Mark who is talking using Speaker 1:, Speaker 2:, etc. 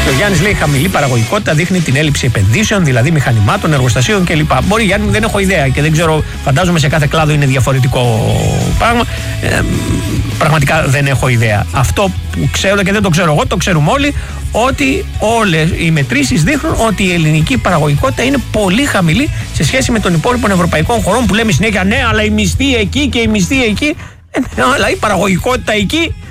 Speaker 1: Και ο Γιάννης λέει: χαμηλή παραγωγικότητα δείχνει την έλλειψη επενδύσεων, δηλαδή μηχανημάτων, εργοστασίων κλπ. Μπορεί, Γιάννη μου, δεν έχω ιδέα και δεν ξέρω, φαντάζομαι σε κάθε κλάδο είναι διαφορετικό πράγμα. Πραγματικά δεν έχω ιδέα. Αυτό που ξέρω και δεν το ξέρω εγώ, το ξέρουμε όλοι, ότι όλες οι μετρήσεις δείχνουν ότι η ελληνική παραγωγικότητα είναι πολύ χαμηλή σε σχέση με των υπόλοιπων ευρωπαϊκών χωρών που λέμε συνέχεια ναι, αλλά η μισθή εκεί και η μισθή εκεί. Αλλά η παραγωγικότητα εκεί